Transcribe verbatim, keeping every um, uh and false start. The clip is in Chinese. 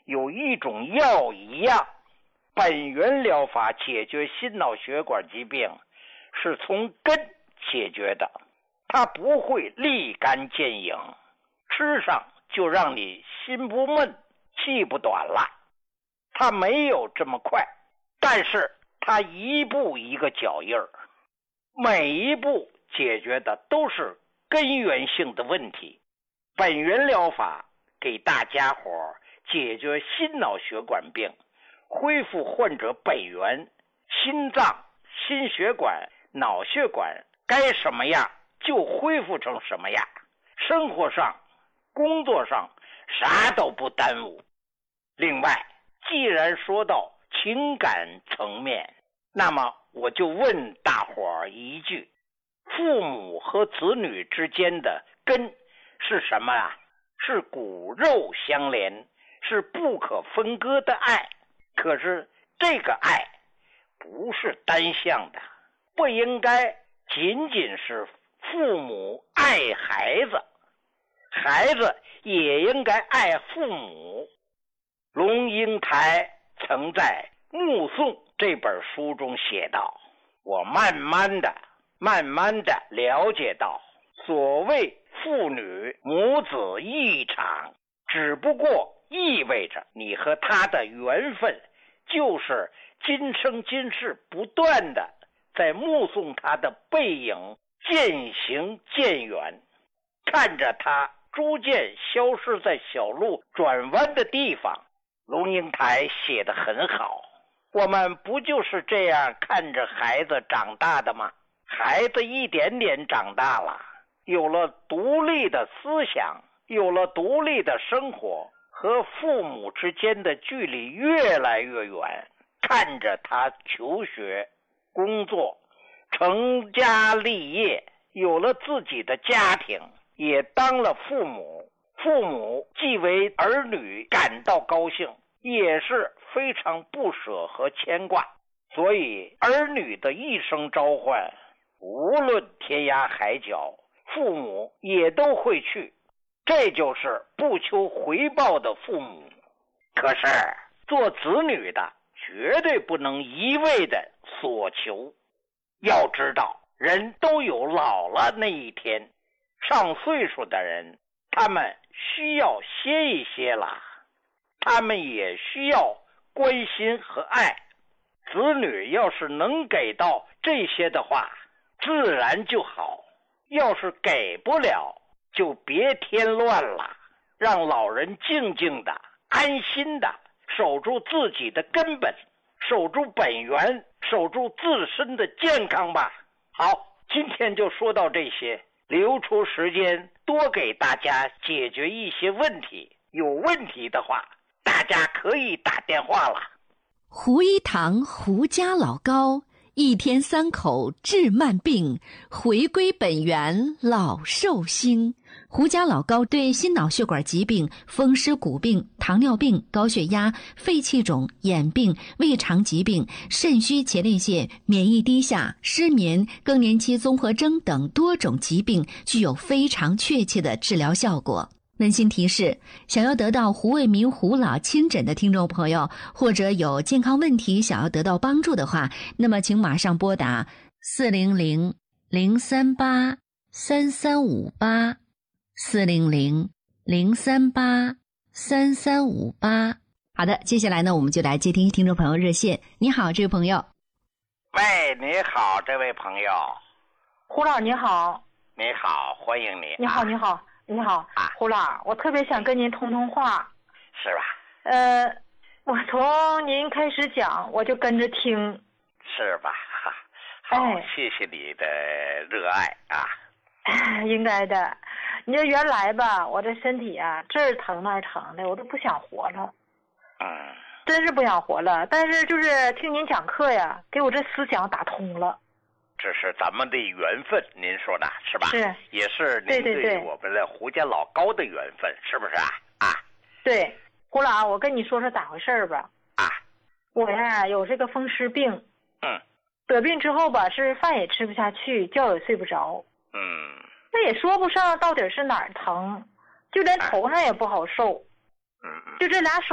有一种药一样，本源疗法解决心脑血管疾病是从根解决的，它不会立竿见影，吃上就让你心不闷气不短了，它没有这么快，但是它一步一个脚印儿，每一步解决的都是根源性的问题。本源疗法给大家伙解决心脑血管病，恢复患者本源，心脏、心血管、脑血管该什么样就恢复成什么样，生活上、工作上啥都不耽误。另外，既然说到情感层面，那么我就问大伙儿一句，父母和子女之间的根是什么啊？是骨肉相连，是不可分割的爱。可是这个爱不是单向的，不应该仅仅是父母爱孩子，孩子也应该爱父母。龙应台曾在《目送》这本书中写道，我慢慢的慢慢的了解到，所谓父女母子一场，只不过意味着你和他的缘分就是今生今世不断的在目送他的背影渐行渐远，看着他逐渐消失在小路转弯的地方。龙应台写得很好，我们不就是这样看着孩子长大的吗？孩子一点点长大了，有了独立的思想，有了独立的生活，和父母之间的距离越来越远，看着他求学、工作、成家立业，有了自己的家庭，也当了父母，父母既为儿女感到高兴，也是非常不舍和牵挂。所以儿女的一声召唤，无论天涯海角，父母也都会去，这就是不求回报的父母。可是做子女的绝对不能一味的索求，要知道人都有老了那一天，上岁数的人他们需要歇一歇了，他们也需要关心和爱。子女要是能给到这些的话，自然就好，要是给不了，就别添乱了，让老人静静的、安心的守住自己的根本，守住本源，守住自身的健康吧。好，今天就说到这些，留出时间多给大家解决一些问题，有问题的话大家可以打电话了。 胡一堂胡家老高，一天三口治慢病，回归本源老寿星。胡家老高对心脑血管疾病、风湿骨病、糖尿病、高血压、肺气肿、眼病、胃肠疾病、肾虚前列腺、免疫低下、失眠、更年期综合征等多种疾病具有非常确切的治疗效果。温馨提示，想要得到胡卫民胡老亲诊的听众朋友，或者有健康问题想要得到帮助的话，那么请马上拨打四零零零三八三三五八四零零零三八三三五八。好的，接下来呢，我们就来接听听众朋友热线。你好，这位朋友。 喂，你好，这位朋友。 胡老你好。 你好，欢迎你。 你好，啊、你好。你好，啊、胡老，我特别想跟您通通话。 是吧？ 呃，我从您开始讲，我就跟着听。 是吧？好，哎、谢谢你的热爱啊。 应该的。你说原来吧，我这身体啊，这儿疼那儿疼的，我都不想活了。 嗯。 真是不想活了，但是就是听您讲课呀，给我这思想打通了。 这是咱们的缘分，您说的是吧？ 是， 也是您对我们的胡家老高的缘分，是不是啊？啊， 对，胡老，我跟你说说咋回事吧。 啊， 我呀有这个风湿病， 嗯， 得病之后吧，是饭也吃不下去，觉也睡不着， 嗯， 那也说不上到底是哪儿疼，就连头上也不好受， 嗯嗯， 就这俩手。